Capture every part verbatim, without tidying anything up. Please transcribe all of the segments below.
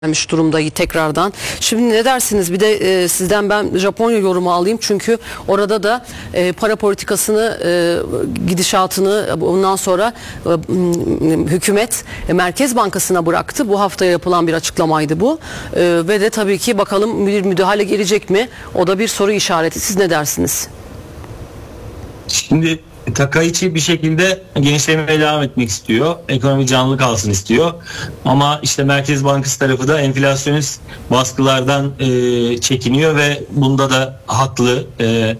gelmiş durumda tekrardan. Şimdi ne dersiniz? Bir de e, sizden ben Japonya yorumu alayım. Çünkü orada da e, para politikasını, e, gidişatını bundan sonra e, hükümet e, Merkez Bankası'na bıraktı. Bu hafta yapılan bir açıklamaydı bu. E, ve de tabii ki bakalım bir müdahale gelecek mi? O da bir soru işareti. Siz ne dersiniz? Şimdi Takaichi bir şekilde genişlemeye devam etmek istiyor. Ekonomi canlı kalsın istiyor. Ama işte Merkez Bankası tarafı da enflasyonist baskılardan e, çekiniyor ve bunda da haklı. E,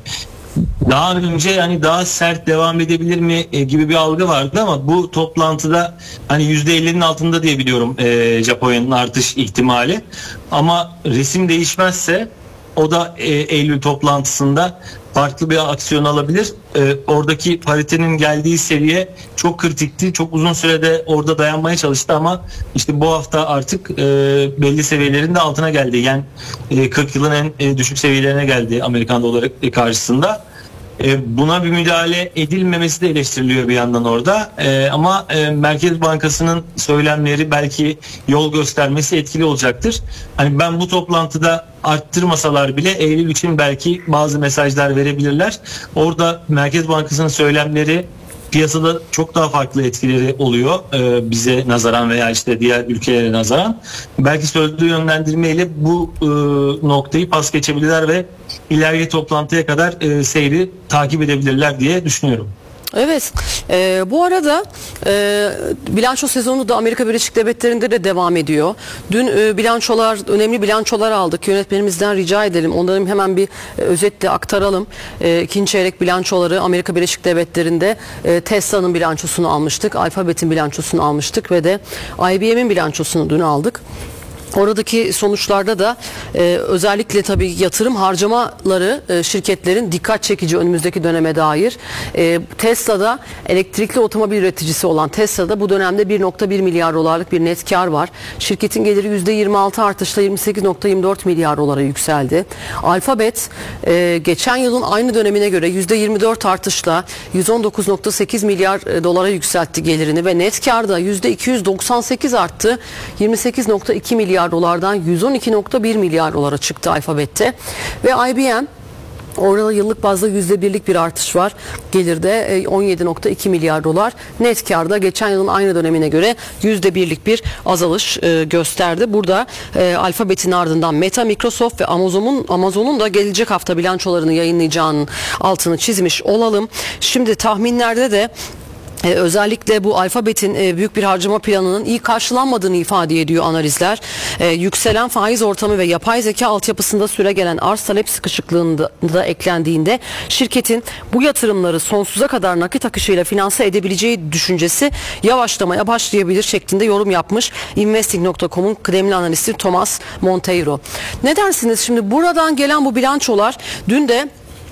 daha önce yani daha sert devam edebilir mi e, gibi bir algı vardı ama bu toplantıda hani yüzde ellinin altında diye biliyorum e, Japonya'nın artış ihtimali. Ama resim değişmezse o da e, Eylül toplantısında farklı bir aksiyon alabilir. E, oradaki paritenin geldiği seviye çok kritikti. Çok uzun sürede orada dayanmaya çalıştı ama işte bu hafta artık e, belli seviyelerin de altına geldi. Yani e, kırk yılın en e, düşük seviyelerine geldi Amerikan doları karşısında. E, buna bir müdahale edilmemesi de eleştiriliyor bir yandan orada. E, ama e, Merkez Bankası'nın söylemleri belki yol göstermesi etkili olacaktır. Hani ben bu toplantıda arttırmasalar bile Eylül için belki bazı mesajlar verebilirler. Orada Merkez Bankası'nın söylemleri piyasada çok daha farklı etkileri oluyor e, bize nazaran veya işte diğer ülkelere nazaran. Belki sözlü yönlendirmeyle bu e, noktayı pas geçebilirler ve ileriki toplantıya kadar e, seyri takip edebilirler diye düşünüyorum. Evet, e, bu arada e, bilanço sezonu da Amerika Birleşik Devletleri'nde de devam ediyor. Dün e, bilançolar, önemli bilançolar aldık. Yönetmenimizden rica edelim. Onların hemen bir e, özetle aktaralım. E, ikinci çeyrek bilançoları Amerika Birleşik Devletleri'nde e, Tesla'nın bilançosunu almıştık. Alphabet'in bilançosunu almıştık ve de I B M'in bilançosunu dün aldık. Oradaki sonuçlarda da e, özellikle tabii yatırım harcamaları e, şirketlerin dikkat çekici önümüzdeki döneme dair. E, Tesla'da elektrikli otomobil üreticisi olan Tesla'da bu dönemde bir nokta bir milyar dolarlık bir net kar var. Şirketin geliri yüzde yirmi altı artışla yirmi sekiz nokta yirmi dört milyar dolara yükseldi. Alphabet e, geçen yılın aynı dönemine göre yüzde yirmi dört artışla yüz on dokuz nokta sekiz milyar dolara yükseltti gelirini ve net karda yüzde iki yüz doksan sekiz arttı. yirmi sekiz nokta iki milyar dolardan yüz on iki nokta bir milyar dolara çıktı Alphabet'te. Ve I B M orada yıllık bazda yüzde birlik bir artış var. Gelirde on yedi nokta iki milyar dolar. Net karda geçen yılın aynı dönemine göre yüzde birlik bir azalış gösterdi. Burada e, Alphabet'in ardından Meta, Microsoft ve Amazon'un Amazon'un da gelecek hafta bilançolarını yayınlayacağının altını çizmiş olalım. Şimdi tahminlerde de Ee, özellikle bu Alphabet'in e, büyük bir harcama planının iyi karşılanmadığını ifade ediyor analizler. Ee, yükselen faiz ortamı ve yapay zeka altyapısında süregelen arz talep sıkışıklığında da eklendiğinde şirketin bu yatırımları sonsuza kadar nakit akışıyla finanse edebileceği düşüncesi yavaşlamaya başlayabilir şeklinde yorum yapmış investing nokta com'un kıdemli analisti Thomas Monteiro. Ne dersiniz? Şimdi buradan gelen bu bilançolar dün de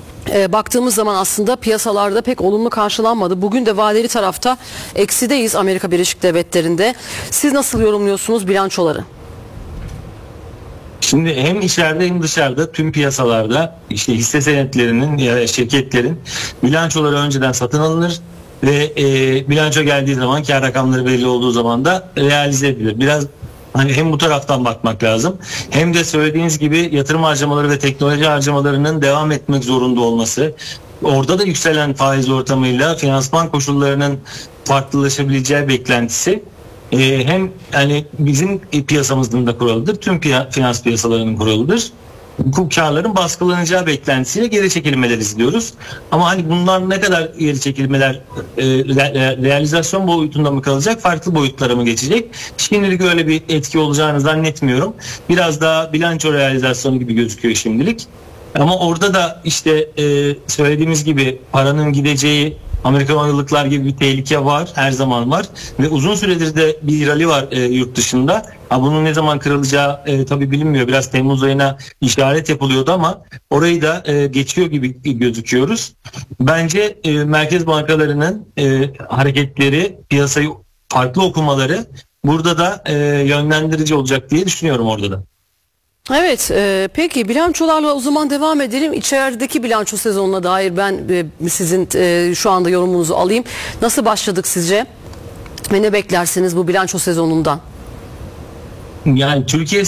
E, baktığımız zaman aslında piyasalarda pek olumlu karşılanmadı. Bugün de vadeli tarafta eksideyiz Amerika Birleşik Devletleri'nde. Siz nasıl yorumluyorsunuz bilançoları? Şimdi hem içeride hem dışarıda tüm piyasalarda işte hisse senetlerinin ya şirketlerin bilançoları önceden satın alınır ve e, bilanço geldiği zaman kar rakamları belli olduğu zaman da realize edilir. Biraz hani hem bu taraftan bakmak lazım hem de söylediğiniz gibi yatırım harcamaları ve teknoloji harcamalarının devam etmek zorunda olması. Orada da yükselen faiz ortamıyla finansman koşullarının farklılaşabileceği beklentisi e, hem yani bizim piyasamızın da kuralıdır, tüm piya, finans piyasalarının kuralıdır. Bu karların baskılanacağı beklentisiyle geri çekilmeler izliyoruz. Ama hani bunlar ne kadar geri çekilmeler e, re, realizasyon boyutunda mı kalacak, farklı boyutlara mı geçecek? Şimdilik öyle bir etki olacağını zannetmiyorum. Biraz daha bilanço realizasyonu gibi gözüküyor şimdilik. Ama orada da işte e, söylediğimiz gibi paranın gideceği Amerikan ayrılıklar gibi bir tehlike var, her zaman var ve uzun süredir de bir rally var e, yurt dışında. Ha, bunun ne zaman kırılacağı e, tabii bilinmiyor. Biraz Temmuz ayına işaret yapılıyordu ama orayı da e, geçiyor gibi gözüküyoruz. Bence e, merkez bankalarının e, hareketleri, piyasayı farklı okumaları burada da e, yönlendirici olacak diye düşünüyorum orada da. Evet, e, peki bilançolarla o zaman devam edelim. İçerideki bilanço sezonuna dair ben e, sizin e, şu anda yorumunuzu alayım. Nasıl başladık sizce? Ve ne beklersiniz bu bilanço sezonundan? Yani Türkiye